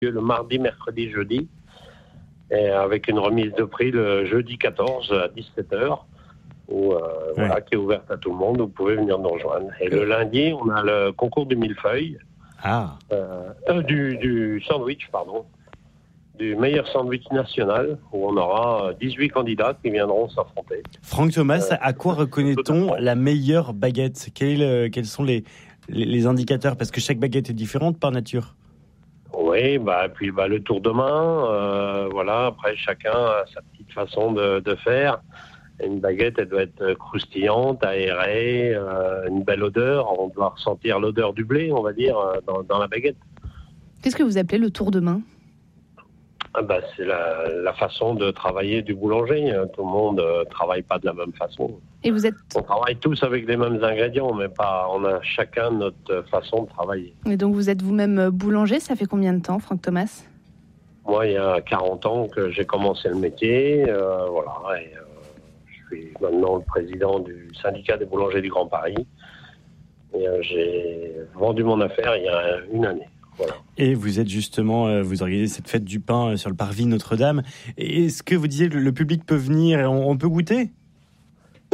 le mardi, mercredi, jeudi, et avec une remise de prix le jeudi 14 à 17h, qui est ouverte à tout le monde. Vous pouvez venir nous rejoindre. Et le lundi, on a le concours du millefeuille, du sandwich, du meilleur sandwich national, où on aura 18 candidats qui viendront s'affronter. Franck Thomas, à quoi reconnaît-on la meilleure baguette ? Quels sont les indicateurs ? Parce que chaque baguette est différente par nature. Oui, puis le tour de main, après chacun a sa petite façon de faire. Une baguette, elle doit être croustillante, aérée, une belle odeur. On doit ressentir l'odeur du blé, on va dire, dans la baguette. Qu'est-ce que vous appelez le tour de main ? C'est la façon de travailler du boulanger. Tout le monde travaille pas de la même façon. Et On travaille tous avec les mêmes ingrédients, mais on a chacun notre façon de travailler. Et donc vous êtes vous-même boulanger, ça fait combien de temps, Franck Thomas ? Moi, il y a 40 ans que j'ai commencé le métier, je suis maintenant le président du syndicat des boulangers du Grand Paris. Et j'ai vendu mon affaire il y a une année. Voilà. Et vous êtes justement, vous organisez cette fête du pain sur le parvis Notre-Dame. Est-ce que vous disiez que le public peut venir et on peut goûter ?